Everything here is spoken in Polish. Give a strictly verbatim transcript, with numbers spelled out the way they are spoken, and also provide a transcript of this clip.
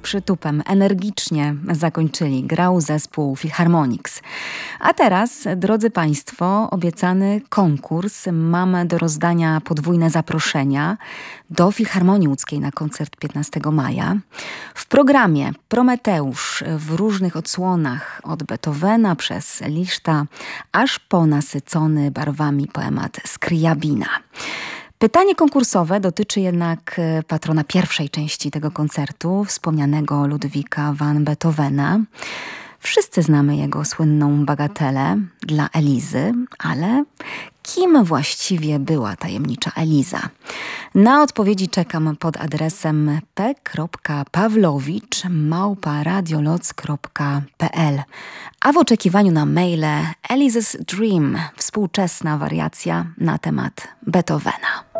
przytupem, energicznie zakończyli. Grał zespół Philharmonics. A teraz, drodzy Państwo, obiecany konkurs. Mamy do rozdania podwójne zaproszenia do Filharmonii Łódzkiej na koncert piętnastego maja. W programie Prometeusz w różnych odsłonach od Beethovena przez Liszta, aż po nasycony barwami poemat Skriabina. Pytanie konkursowe dotyczy jednak patrona pierwszej części tego koncertu, wspomnianego Ludwika van Beethovena. Wszyscy znamy jego słynną bagatelę dla Elizy, ale kim właściwie była tajemnicza Eliza? Na odpowiedzi czekam pod adresem p kropka pawlowicz małpa radioloc kropka p l, a w oczekiwaniu na maile Eliza's Dream, współczesna wariacja na temat Beethovena.